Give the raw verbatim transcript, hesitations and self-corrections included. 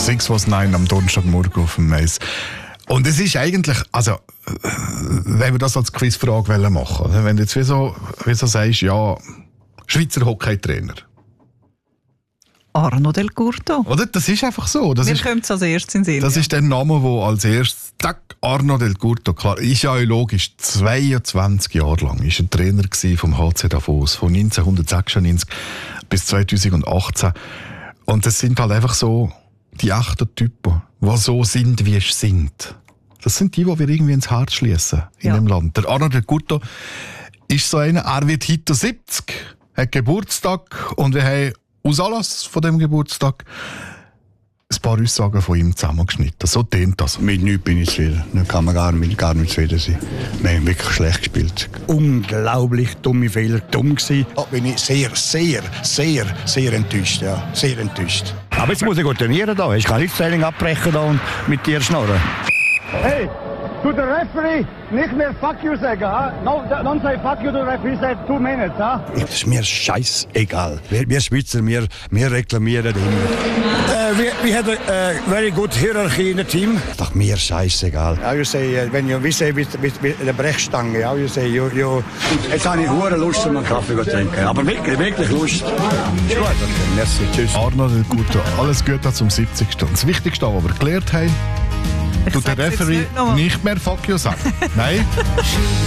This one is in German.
sechs was neun am Donnerstagmorgen auf dem Mais. Und es ist eigentlich, also, wenn wir das als Quizfrage machen wollen, wenn du jetzt wie so, wie so sagst, ja, Schweizer Hockeytrainer. Arno Del Curto. Oder? Das ist einfach so. Das Mir ist, kommt es als erstes in den Sinn. das ja. ist der Name, der als erstes, zack, Arno Del Curto, klar, ist ja logisch, zweiundzwanzig Jahre lang ist er Trainer vom H C Davos, von neunzehnhundertsechsundneunzig bis zweitausendachtzehn. Und das sind halt einfach so die echten Typen, die so sind, wie sie sind. Das sind die, die wir irgendwie ins Herz schließen in Ja. dem Land. Der Arno Del Curto ist so einer, er wird heute siebzig, hat Geburtstag und wir haben aus Anlass von dem Geburtstag ein paar Aussagen von ihm zusammengeschnitten. So tönt das. Mit nichts bin ich zufrieden. Da kann man gar nicht, gar nicht zufrieden sein. Wir haben wirklich schlecht gespielt. Unglaublich dumme Fehler, dumm gewesen. Da bin ich sehr, sehr, sehr, sehr enttäuscht. Ja. Sehr enttäuscht. Aber jetzt muss ich trainieren da. Ich kann nicht das Training abbrechen da und mit dir schnurren. Hey, to the referee, nicht mehr fuck you sagen, ha? No, don't say fuck you to the referee, say two minutes, ha? Es ist mir scheißegal. Wir, wir Schweizer, wir, wir reklamieren immer. Uh, we, we had a uh, very good hierarchy in the team. Doch mir scheißegal. How you say, uh, when you we say with, with, with the Brechstange, how you say, you, you... Jetzt habe ich hure Lust, um einen Kaffee zu trinken. Aber wirklich, wirklich Lust. Ist gut, okay, merci, tschüss. Arno Del Curto, alles Gute zum siebzigsten Und das Wichtigste, was wir gelernt haben, Ich tut der sag's jetzt Referee nicht noch mal. nicht mehr Fuck you sagen. Nein.